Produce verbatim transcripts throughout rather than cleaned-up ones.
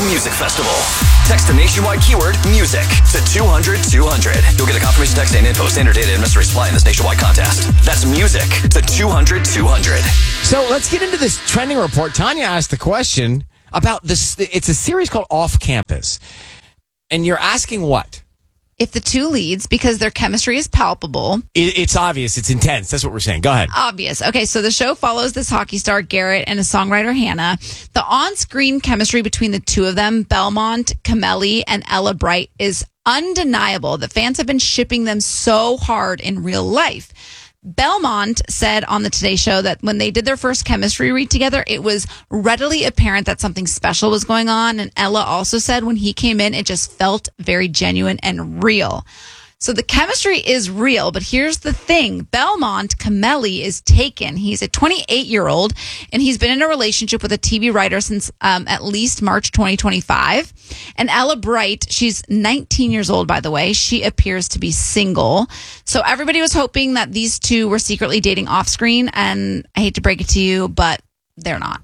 Music Festival. Text the nationwide keyword music to two hundred two hundred. You'll get a confirmation text and info, standard data, and mystery supply in this nationwide contest. That's music to two hundred two hundred. So let's get into this trending report. Tanya asked the question about this. It's a series called Off Campus. And you're asking what? If the two leads, because their chemistry is palpable. It, it's obvious. It's intense. That's what we're saying. Go ahead. Obvious. Okay, so the show follows this hockey star, Garrett, and a songwriter, Hannah. The on-screen chemistry between the two of them, Belmont, Camelli, and Ella Bright, is undeniable. The fans have been shipping them so hard in real life. Belmont said on the Today Show that when they did their first chemistry read together, it was readily apparent that something special was going on. And Ella also said when he came in, it just felt very genuine and real. So the chemistry is real, but here's the thing. Belmont, Camelli, is taken. He's a twenty-eight-year-old, and he's been in a relationship with a T V writer since um, at least March twenty twenty-five. And Ella Bright, she's nineteen years old, by the way. She appears to be single. So everybody was hoping that these two were secretly dating off-screen, and I hate to break it to you, but they're not.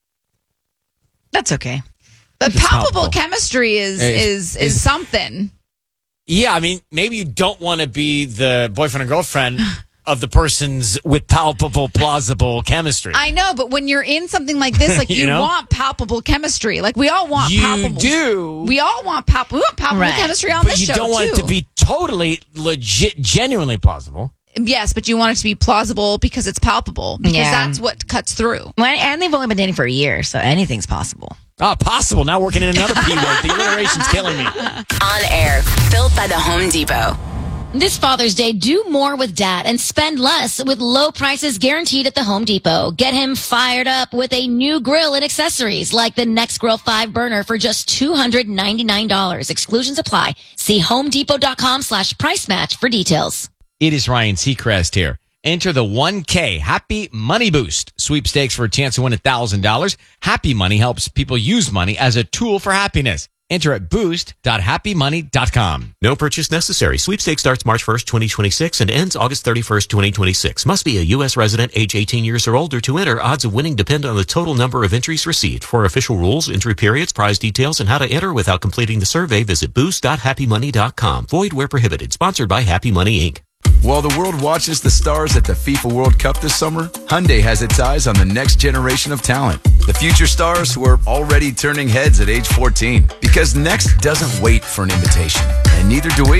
That's okay. The It's palpable palpable. chemistry is, Is- is, is is- something. Yeah, I mean, maybe you don't want to be the boyfriend or girlfriend of the persons with palpable, plausible chemistry. I know, but when you're in something like this, like you, You know? want palpable chemistry. Like we all want You palpable. do. We all want palpable. We want palpable Right. chemistry on but this you show don't want too. it to be totally legit, genuinely plausible. Yes, but you want it to be plausible because it's palpable. Because Yeah. that's what cuts through. Well, and they've only been dating for a year, so anything's possible. Ah, possible. Now working in another P word. The alliteration's killing me. On air, built by the Home Depot. This Father's Day, do more with Dad and spend less with low prices guaranteed at the Home Depot. Get him fired up with a new grill and accessories like the Next Grill five burner for just two hundred ninety-nine dollars. Exclusions apply. See homedepot.com slash price match for details. It is Ryan Seacrest here. Enter the one K Happy Money Boost sweepstakes for a chance to win one thousand dollars. Happy Money helps people use money as a tool for happiness. Enter at boost dot happy money dot com. No purchase necessary. Sweepstakes starts March first, twenty twenty-six and ends August thirty-first, twenty twenty-six. Must be a U S resident age eighteen years or older to enter. Odds of winning depend on the total number of entries received. For official rules, entry periods, prize details, and how to enter without completing the survey, visit boost dot happy money dot com. Void where prohibited. Sponsored by Happy Money, Incorporated. While the world watches the stars at the FIFA World Cup this summer, Hyundai has its eyes on the next generation of talent. The future stars who are already turning heads at age fourteen. Because next doesn't wait for an invitation, and neither do we.